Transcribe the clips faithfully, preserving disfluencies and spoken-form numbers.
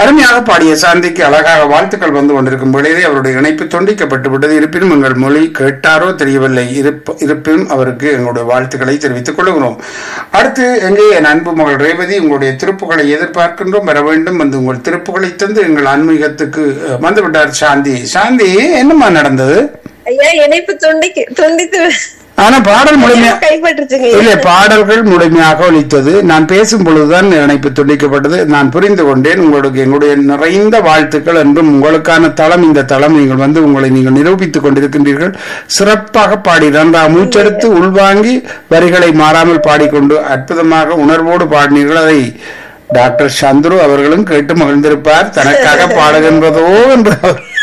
அருமையாக பாடிய சாந்திக்கு அழகாக வாழ்த்துக்கள் வந்து கொண்டிருக்கும் பொழுதே அவருடைய இணைப்பு துண்டிக்கப்பட்டு விட்டது. இருப்பினும் எங்கள் மொழி கேட்டாரோ தெரியவில்லை. இருப்பினும் அவருக்கு எங்களுடைய வாழ்த்துக்களை தெரிவித்துக் கொள்கிறோம். அடுத்து எங்கே என் அன்பு மகள் ரேவதி, உங்களுடைய திருப்புகளை எதிர்பார்க்கின்றோம். வர வேண்டும் வந்து உங்கள் திருப்புகளை தந்து எங்கள் ஆன்மீகத்துக்கு வந்துவிட்டார் சாந்தி. சாந்தி, என்னமா நடந்தது? ஐயா, இணைப்பு துண்டிக்கு துண்டித்து ஆனா பாடல் முழுமையாக கைப்பற்றுச்சுங்க. இல்ல, பாடல்கள் முழுமையாக ஒலித்தது. நான் பேசும் பொழுதுதான் இணைப்பு துண்டிக்கப்பட்டது. நான் புரிந்து கொண்டேன். உங்களுக்கு எங்களுடைய நிறைந்த வாழ்த்துக்கள். என்றும் உங்களுக்கான தளம் இந்த தளம். நீங்கள் வந்து உங்களை நீங்கள் நிரூபித்துக் கொண்டிருக்கின்றீர்கள். சிறப்பாக பாடி நன்றாக மூச்செடுத்து உள்வாங்கி வரிகளை மாறாமல் பாடிக்கொண்டு அற்புதமாக உணர்வோடு பாடினீர்கள். அதை டாக்டர் சந்துரு அவர்களும் கேட்டு மகிழ்ந்திருப்பார். தனக்காக பாடுகின்றதோ என்று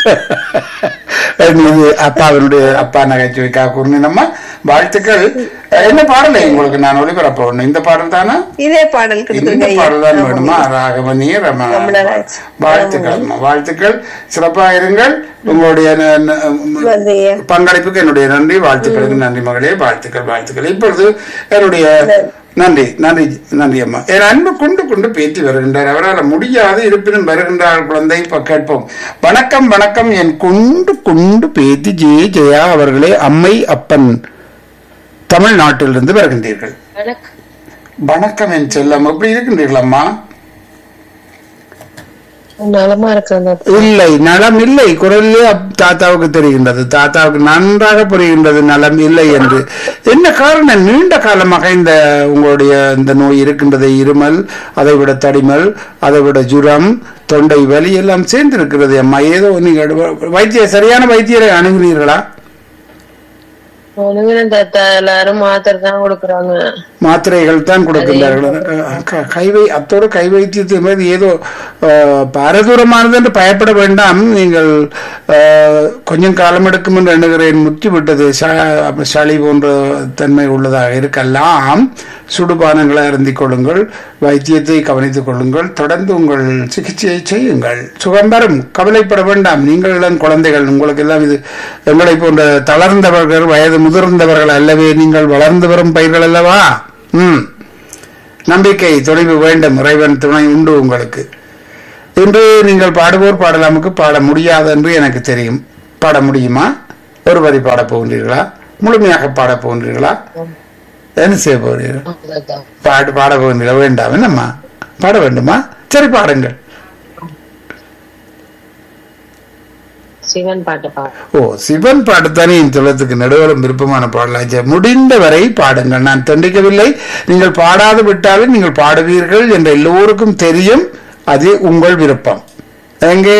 அப்பா அவருடைய அப்பா நகைச்சுவைக்காக கூறினம்மா. வாழ்த்துக்கள். என்ன பாடலை உங்களுக்கு நான் ஒளிபரப்ப ஒண்ணு? இந்த பாடல் தானா? இதே பாடல் இந்த பாடல் தான் வேணுமா? ராகவனிய ரம வாழ்த்துக்கள். வாழ்த்துக்கள். சிறப்பாக இருங்கள். உங்களுடைய பங்களிப்புக்கு என்னுடைய நன்றி. வாழ்த்துக்களுக்கு நன்றி மகளே. வாழ்த்துக்கள் வாழ்த்துக்கள். இப்பொழுது என்னுடைய நன்றி நன்றி நன்றி அம்மா. என் அன்பு குண்டு குண்டு பேற்றி வருகின்றார். அவரால் முடியாது, இருப்பினும் வருகின்றார் குழந்தை. கேட்போம். வணக்கம் வணக்கம் என் குண்டு குண்டு பேத்தி ஜே ஜெயா அவர்களே. அம்மை அப்பன் தமிழ்நாட்டிலிருந்து வருகின்றீர்கள். வணக்கம் என் செல்லம், எப்படி இருக்கின்றீர்கள் அம்மா? நலமா இருக்கிறது இல்லை, நலம் இல்லை. குரலே தாத்தாவுக்கு தெரிகின்றது. தாத்தாவுக்கு நன்றாக புரிகின்றது நலம் இல்லை என்று. என்ன காரணம்? நீண்ட காலமாக இந்த உங்களுடைய இந்த நோய் இருக்கின்றது. இருமல், அதை விட தடிமல், அதை விட ஜுரம், தொண்டை வலி எல்லாம் சேர்ந்து இருக்கிறது அம்மா. ஏதோ நீங்கள் வைத்திய சரியான வைத்தியரை அணுகினீர்களா? எல்லாரும் மாத்திரை தான் கொடுக்கறாங்க. மாத்திரைகள் தான் கொடுக்கின்றார்கள். கைவை அத்தோடு கை வைத்தியத்தை ஏதோ பாரதூரமானது என்று பயப்பட வேண்டாம். நீங்கள் கொஞ்சம் காலம் எடுக்கும் என்று எண்ணுகிறேன். முற்றி விட்டது. சளி போன்ற தன்மை உள்ளதாக இருக்கலாம். சுடுபானங்களை அருந்திக் கொள்ளுங்கள். வைத்தியத்தை கவனித்துக் கொள்ளுங்கள். தொடர்ந்து உங்கள் சிகிச்சையை செய்யுங்கள். சுகம் பெறும். கவலைப்பட வேண்டாம். நீங்கள் இளம் குழந்தைகள். உங்களுக்கு எல்லாம் இது எங்களை போன்ற தளர்ந்தவர்கள், வயது முதிர்ந்தவர்கள் அல்லவே. நீங்கள் வளர்ந்து வரும் பயிர்கள் அல்லவா? ம் நம்பிக்கை துணிவு வேண்டும். இறைவன் துணை உண்டு உங்களுக்கு. இன்று நீங்கள் பாடுவோர் பாடலாமுக்கு பாட முடியாது என்று எனக்கு தெரியும். பாட முடியுமா? ஒரு வரி பாட போகின்றீர்களா? முழுமையாக பாட போகின்றீர்களா? என்ன செய்ய போகிறீர்கள்? பாடு பாட போகின்றீர்களா? வேண்டாம். என்னம்மா பாட வேண்டுமா? சரி, பாடுங்கள். சிவன் பாட்டு பாடு. ஓ, சிவன் பாட்டுத்தானே என் சொல்லத்துக்கு நடுவரும் விருப்பமான பாடலாச்சு. முடிந்த வரை பாடுங்கள். நான் தண்டிக்கவில்லை. நீங்கள் பாடாது விட்டாலும் நீங்கள் பாடுவீர்கள் என்ற எல்லோருக்கும் தெரியும். அது உங்கள் விருப்பம். எங்கே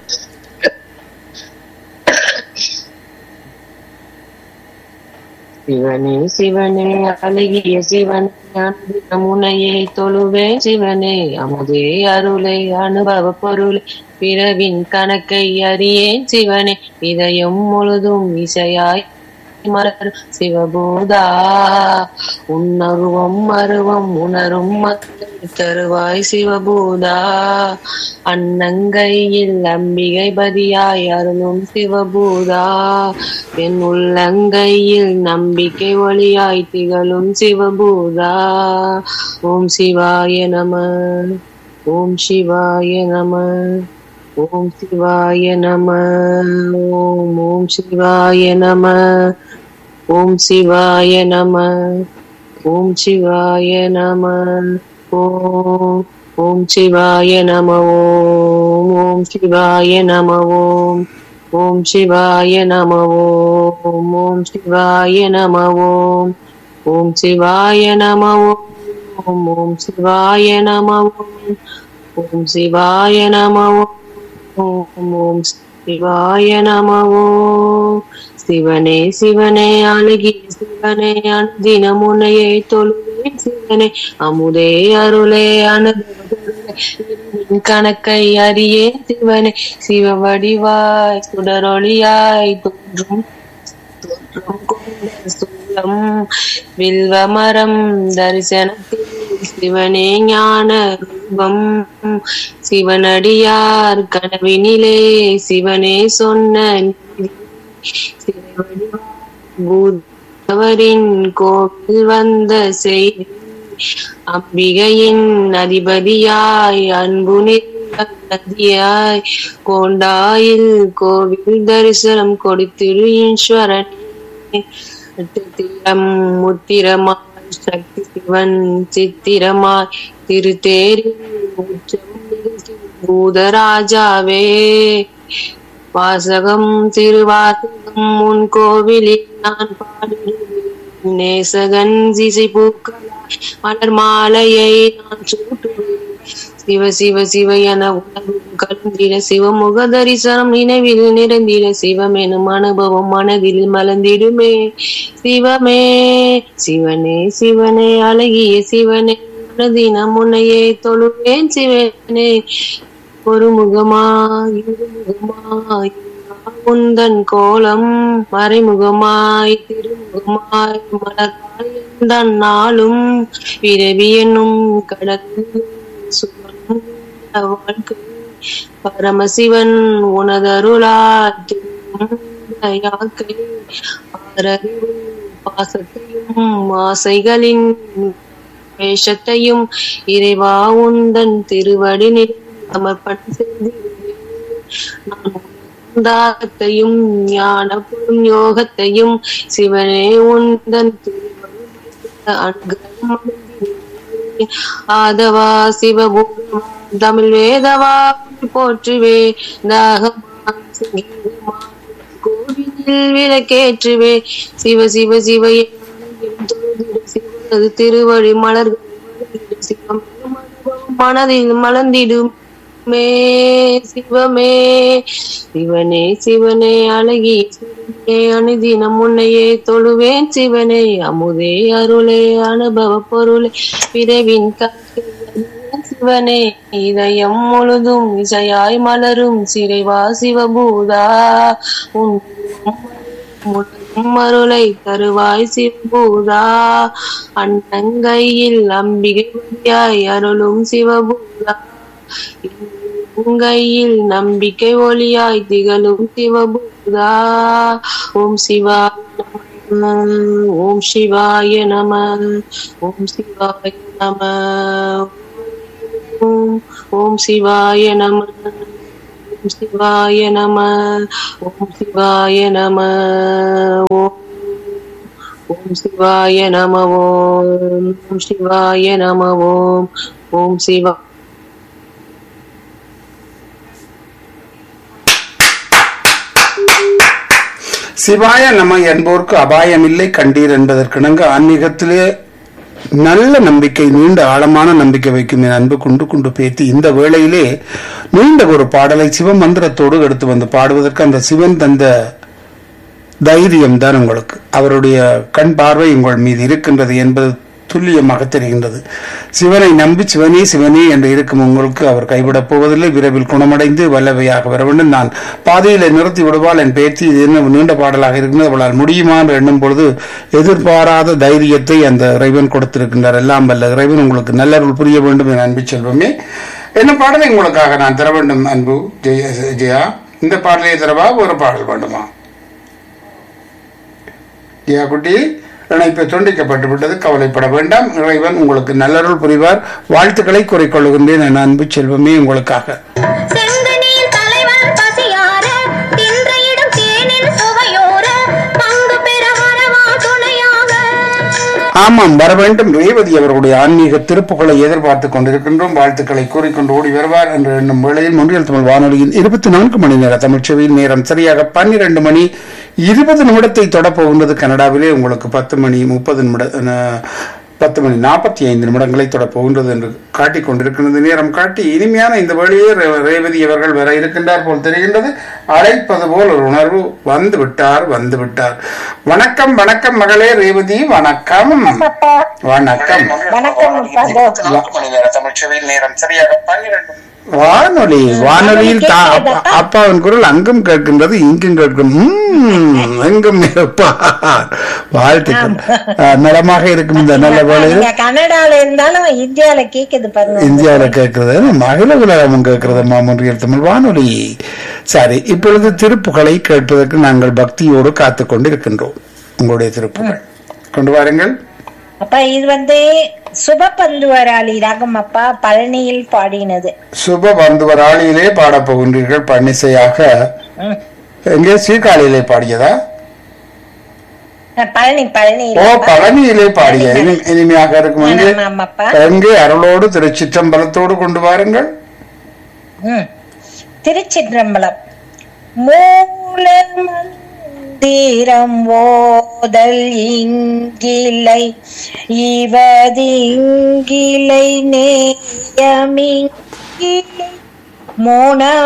சிவனே சிவனே அழகிய சிவனே முனையை தொழுவே சிவனே அமுதே அருளை அனுபவ பொருளை பிறவின் கணக்கை அறியேன் சிவனே இதயம் முழுதும் இசையாய் மலர் சிவபூதா உன்னருவம் அருவம் உணரும் தருவாய் சிவபூதா அன்னங்கையில் அம்பிகை பதியாய் அருளும் சிவபூதா என் உள்ளங்கையில் நம்பிக்கை ஒளியாய் திகழும் சிவபூதா ஓம் சிவாய நம ஓம் சிவாய நம ஓம் சிவாய நம ஓம் ஓம் சிவாய நம ஓம் சிவாய நம ஓம் சிவாய நம ஓம் ஓம் சிவாய நம ஓம் ஓம் சிவாய நம ஓம் ஓம் சிவாய நம ஓம் ஓம் சிவாய நம ஓம் ஓம் சிவாய நம ஓம் ஓம் சிவாய நம ஓம் சிவாய நம ஓம் ஓம் சிவாய நம ஓம் சிவனே சிவனே அழகிய சிவனே அனுதின முனையை தொழுவேன் சிவனே அமுதே அருளே அனுதின கணக்கை அறியேன் சிவனே சிவ வடிவாய் சுடரொளியாய் தோன்றும் தோன்றும் கொண்ட சூலம் வில்வ மரம் தரிசனத்தில் சிவனே ஞான ரூபம் சிவனடியார் கனவினிலே சிவனே சொன்ன பூதவரின் கோவில் வந்த செய்தி அம்பிகையின் அதிபதியாய் அன்பு நதியாய் கோண்டாயில் கோவில் தரிசனம் கொடுத்திரு ஈஸ்வரனே. திறம் முத்திரமாய் சக்தி சிவன் சித்திரமாய் திருத்தேரில் பூதராஜாவே. வாசகம் திருவாசகம் உன் கோவிலில் நான் பாடுவேன். நேசகன் திசை பூக்களாய் மலர் மாலையை நான் சூட்டுவேன். சிவ சிவ சிவ என உணர்வும் கலந்திட சிவமுக தரிசனம் நினைவில் நிறைந்திட சிவம் எனும் அனுபவம் மனதில் மலர்ந்திடுமே. சிவமே சிவனே சிவனே அழகிய சிவனே தினம் உன்னையே தொழுவேன் சிவனே. ஒரு முகமாய் இருமுகமாய் உந்தன் கோலம் மறைமுகமாய் திருமுகமாய் மலர்காய் எந்தன் நாளும் பிறவி என்னும் கடலில் சுமந்த வாழ்க்கை பரமசிவன் உனதருளாற்றை ஆறறிவு பாசத்தையும் ஆசைகளின் வேஷத்தையும் இறைவா உந்தன் திருவடினில் சமர்ப்பணம் செய்திருவேன். நான் ஞானப்படும் யோகத்தையும் சிவனே உந்தன் திருவடி அனுகிரகம் ஆதவா சிவபூர்வா தமிழ் வேதவா போற்றுவே. கோவிலில் விளக்கேற்றுவே. சிவ சிவ சிவ சிவனது திருவடி மலர்கள் சிவம் மனதில் மலர்ந்திடும் மே. சிவமே சிவனே சிவனே அழகிய சிவனே அனுதினம் உன்னையே தொழுவேன் சிவனே. அமுதே அருளே அனுபவ பொருளே பிறவின் காற்று சிவனே. இதயம் முழுதும் இசையாய் மலரும் சிறைவா சிவபூதா உன் அருளை தருவாய் சிவபூதா. அண்ணங்கையில் அம்பிகை வழியாய் அருளும் சிவபூதா. உங்கையில் நம்பிக்கை ஒளியாய் திகழும் சிவபூதா. ஓம் சிவாய நம ஓம் சிவாய நம ஓம் சிவாய நம ஓம் சிவாய நம ஓம் சிவாய நம ஓம் சிவாய நம ஓம் சிவாய நம ஓம் சிவாய நம ஓம் ஓம் சிவா. சிவாய நம என்போர்க்கு அபாயமில்லை கண்டீர் என்பதற்கிணங்க ஆன்மீகத்திலே நல்ல நம்பிக்கை நீண்ட ஆழமான நம்பிக்கை வைக்கும் என் அன்பு குண்டு குண்டு பேத்தி இந்த வேளையிலே நீண்ட ஒரு பாடலை சிவ மந்திரத்தோடு எடுத்து வந்து பாடுவதற்கு அந்த சிவன் தந்த தைரியம் தான் உங்களுக்கு அவருடைய கண் பார்வை உங்கள் மீது இருக்கின்றது என்பது துல்லியமாக தெரிகின்றது. சிவனை நம்பி சிவனே சிவனே என்று இருக்கும் உங்களுக்கு அவர் கைவிடப் போவதில்லை. விரைவில் குணமடைந்து வல்லவையாக வர வேண்டும். நான் பாதையில நிறுத்தி விடுவாள் என் பேத்தி இது என்ன நீண்ட பாடலாக இருக்கின்றது அவளால் முடியுமா என்று எண்ணும் பொழுது எதிர்பாராத தைரியத்தை அந்த இறைவன் கொடுத்திருக்கின்றார். எல்லாம் வல்ல இறைவன் உங்களுக்கு நல்லருள் புரிய வேண்டும் என் அன்பு செல்வமே. என்ன பாடலை உங்களுக்காக நான் தர வேண்டும் அன்பு ஜெய ஜெயா? இந்த பாடலை தரவா ஒரு பாடல் வேண்டுமா ஜெயா குட்டி? இணைப்பு துண்டிக்கப்பட்டு விட்டது, கவலைப்பட வேண்டாம். இறைவன் உங்களுக்கு நல்லருள் புரிவார். வாழ்த்துக்களை கூறிக்கொள்கின்றேன் என் அன்பு செல்வமே உங்களுக்காக. ஆமாம் வர வேண்டும். ரேவதி அவர்களுடைய ஆன்மீக திருப்புகளை எதிர்பார்த்துக் கொண்டிருக்கின்றோம். வாழ்த்துக்களை கூறிக்கொண்டு ஓடி வருவார் என்று எண்ணும் வேளையில் முன்றியல் தமிழ் வானொலியின் இருபத்தி நான்கு மணி நேர தமிழ்ச்செவியின் நேரம் சரியாக பன்னிரண்டு மணி இருபது நிமிடத்தை தொடப்போகின்றது. கனடாவிலே உங்களுக்கு பத்து மணி முப்பது நிமிட பத்து மணி நாற்பத்தி ஐந்து நிமிடங்களை தொடப்போகின்றது என்று காட்டிக் கொண்டிருக்கின்றது. நேரம் காட்டி இனிமையான இந்த வழியே ரேவதி அவர்கள் வர இருக்கின்றார் போல் தெரிகின்றது. அழைப்பது போல் ஒரு உணர்வு. வந்து விட்டார் வந்து விட்டார். வணக்கம் வணக்கம் மகளே ரேவதி. வணக்கம் வணக்கம் வானொலி வானொலியில் அப்பாவின் குரல் அங்கும் கேட்கின்றது இங்கும் கேட்கும் எங்கும் வாழ்த்துக்கள். நலமாக இருக்கும் இந்த நல்ல வேலையில் கனடால இருந்தாலும் இந்தியாவில கேக்குது பாருங்க. இந்தியாவில கேட்கறது மகிழ உலகம் கேட்கறது மாமொன்றியல் தமிழ் வானொலி. சரி, இப்பொழுது திருப்புகளை கேட்பதற்கு நாங்கள் பக்தியோடு காத்துக் கொண்டு இருக்கின்றோம். உங்களுடைய திருப்புகள் கொண்டு வாருங்கள். அப்ப இது வந்து சுபபந்துவராளி ராகம் அப்பா பழனியில் பாடினது. சுப பந்துவராளியிலே பாடப் போகின்றீர்கள் பன்னிசையாக. ம். எங்கே சீர்காழியிலே பாடியதா? பழனி பழனியில் ஓ, பழனியிலே பாடிய இனி- இனிமையாக இருக்கும். எங்கே ஆமாப்பா. எங்கே அருளோடு திருச்சிற்றம்பலத்தோடு கொண்டு வாருங்கள். ம். திருச்சிற்றம்பலம். மூல மந்திரம் ஓதல் இங்கிலை இவதிங்கிலை நேயமிங்கிலை மோன